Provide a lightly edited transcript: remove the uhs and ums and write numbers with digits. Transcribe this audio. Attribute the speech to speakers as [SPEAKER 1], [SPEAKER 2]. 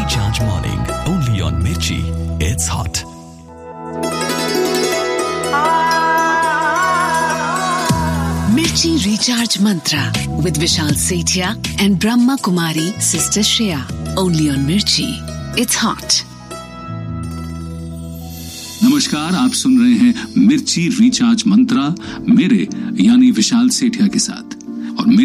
[SPEAKER 1] Recharge Morning, only on Mirchi. It's hot.
[SPEAKER 2] Mirchi Recharge Mantra with Vishal Sethia and Brahma Kumari, Sister Shreya. Only on Mirchi. It's hot.
[SPEAKER 3] नमस्कार, आप सुन रहे हैं मिर्ची recharge मंत्रा मेरे यानी विशाल सेठिया के साथ।